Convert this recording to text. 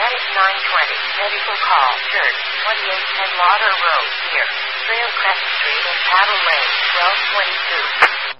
Medic 920, medical call, Church, 2810 Lauder Road, here, Trail Crest Street and Paddle Lane, 1222.